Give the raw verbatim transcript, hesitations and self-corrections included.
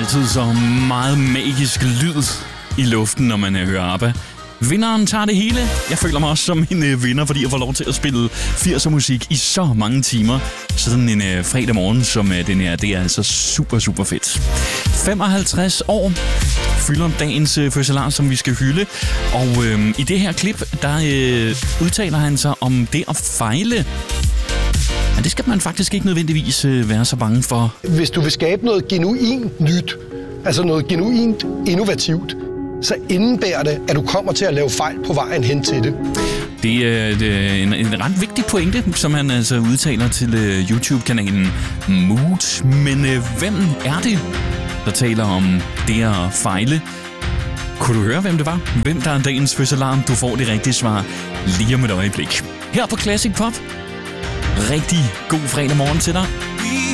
altid så meget magisk lyd i luften, når man hører ABBA. Vinderen tager det hele. Jeg føler mig også som en øh, vinder, fordi jeg får lov til at spille firser musik i så mange timer. Sådan en øh, fredag morgen, som øh, den her, det er altså super, super fedt. femoghalvtreds år fylder dagens øh, fødselar, som vi skal hylde. Og øh, i det her klip, der øh, udtaler han sig om det at fejle. Men det skal man faktisk ikke nødvendigvis øh, være så bange for. Hvis du vil skabe noget genuint nyt, altså noget genuint innovativt, så indebærer det, at du kommer til at lave fejl på vejen hen til det. Det er øh, en, en ret vigtig pointe, som han altså udtaler til øh, YouTube-kanalen Mood. Men øh, hvem er det, der taler om det at fejle? Kunne du høre, hvem det var? Hvem der er dagens fødselar? Du får det rigtige svar lige om et øjeblik. Her på Classic Pop. Rigtig god fredag morgen til dig.